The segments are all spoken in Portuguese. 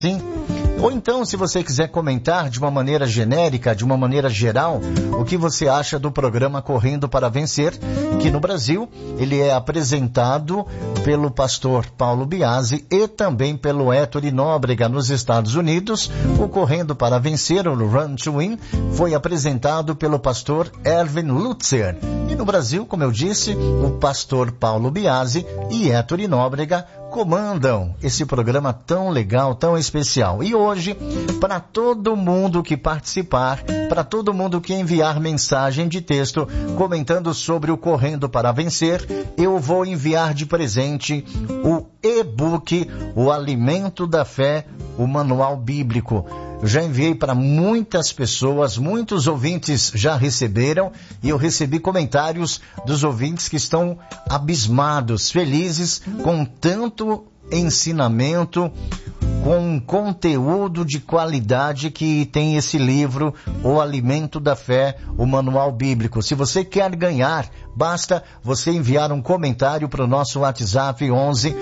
Sim. Ou então, se você quiser comentar de uma maneira genérica, de uma maneira geral, o que você acha do programa Correndo para Vencer, que no Brasil ele é apresentado pelo pastor Paulo Biasi e também pelo Ettore Nóbrega nos Estados Unidos. O Correndo para Vencer, o Run to Win, foi apresentado pelo pastor Erwin Lutzer. E no Brasil, como eu disse, o pastor Paulo Biasi e Ettore Nóbrega comandam esse programa tão legal, tão especial. E hoje, para todo mundo que participar, para todo mundo que enviar mensagem de texto comentando sobre o Correndo para Vencer, eu vou enviar de presente o e-book, o Alimento da Fé, o Manual Bíblico. Eu já enviei para muitas pessoas, muitos ouvintes já receberam, e eu recebi comentários dos ouvintes que estão abismados, felizes com tanto ensinamento, com conteúdo de qualidade que tem esse livro, O Alimento da Fé, o Manual Bíblico. Se você quer ganhar, basta você enviar um comentário para o nosso WhatsApp 11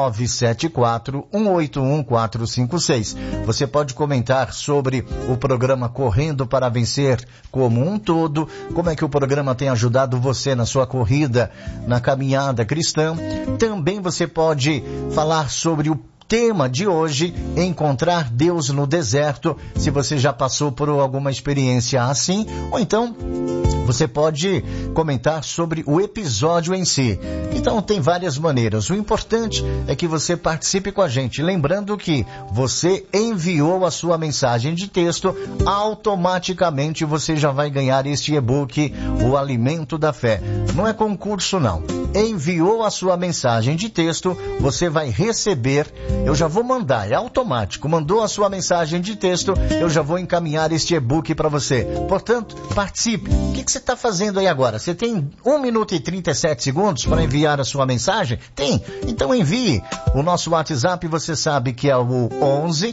974 181 456. Você pode comentar sobre o programa Correndo para Vencer como um todo, como é que o programa tem ajudado você na sua corrida, na caminhada cristã. Também você pode falar sobre o tema de hoje, encontrar Deus no deserto, se você já passou por alguma experiência assim, ou então você pode comentar sobre o episódio em si. Então tem várias maneiras. O importante é que você participe com a gente. Lembrando que você enviou a sua mensagem de texto, automaticamente você já vai ganhar este e-book, O Alimento da Fé. Não é concurso não. Enviou a sua mensagem de texto, você vai receber, eu já vou mandar, é automático. Mandou a sua mensagem de texto, eu já vou encaminhar este e-book para você. Portanto, participe. O que você está fazendo aí agora? Você tem 1 minuto e 37 segundos para enviar a sua mensagem? Tem? Então envie. O nosso WhatsApp, você sabe que é o 11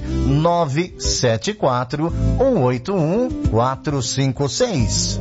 974 181 456.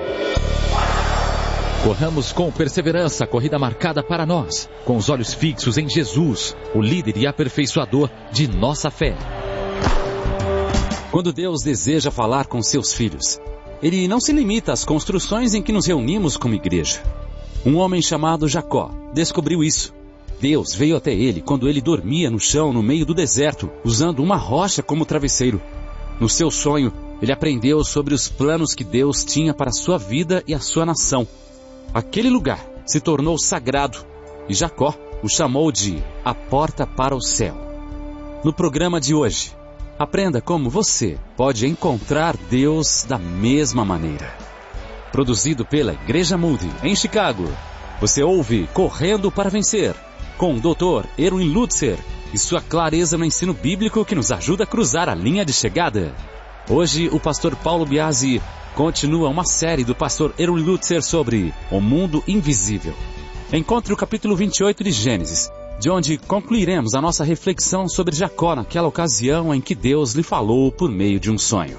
Corramos com perseverança a corrida marcada para nós, com os olhos fixos em Jesus, o líder e aperfeiçoador de nossa fé. Quando Deus deseja falar com seus filhos, Ele não se limita às construções em que nos reunimos como igreja. Um homem chamado Jacó descobriu isso. Deus veio até ele quando ele dormia no chão no meio do deserto, usando uma rocha como travesseiro. No seu sonho, ele aprendeu sobre os planos que Deus tinha para a sua vida e a sua nação. Aquele lugar se tornou sagrado e Jacó o chamou de a porta para o céu. No programa de hoje, aprenda como você pode encontrar Deus da mesma maneira. Produzido pela Igreja Moody, em Chicago, você ouve Correndo para Vencer, com o Dr. Erwin Lutzer e sua clareza no ensino bíblico que nos ajuda a cruzar a linha de chegada. Hoje, o pastor Paulo Biasi continua uma série do pastor Erwin Lutzer sobre o mundo invisível. Encontre o capítulo 28 de Gênesis, de onde concluiremos a nossa reflexão sobre Jacó naquela ocasião em que Deus lhe falou por meio de um sonho.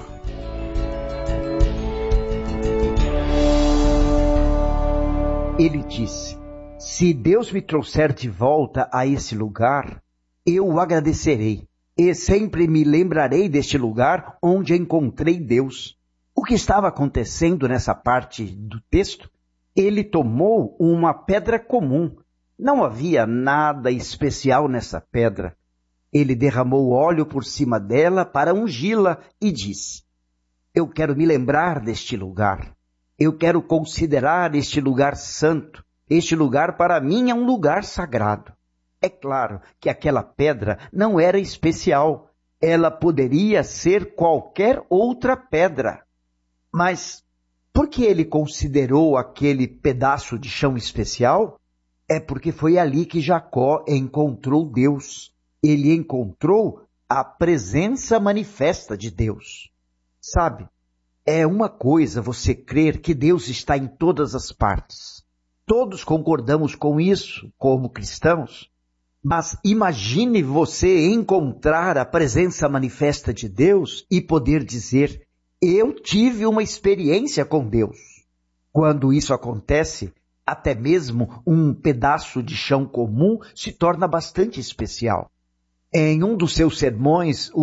Ele disse: se Deus me trouxer de volta a esse lugar, eu o agradecerei e sempre me lembrarei deste lugar onde encontrei Deus. O que estava acontecendo nessa parte do texto? Ele tomou uma pedra comum. Não havia nada especial nessa pedra. Ele derramou óleo por cima dela para ungí-la e disse: eu quero me lembrar deste lugar. Eu quero considerar este lugar santo. Este lugar para mim é um lugar sagrado. É claro que aquela pedra não era especial. Ela poderia ser qualquer outra pedra. Mas por que ele considerou aquele pedaço de chão especial? É porque foi ali que Jacó encontrou Deus. Ele encontrou a presença manifesta de Deus. Sabe, é uma coisa você crer que Deus está em todas as partes. Todos concordamos com isso como cristãos. Mas imagine você encontrar a presença manifesta de Deus e poder dizer: eu tive uma experiência com Deus. Quando isso acontece, até mesmo um pedaço de chão comum se torna bastante especial. Em um dos seus sermões,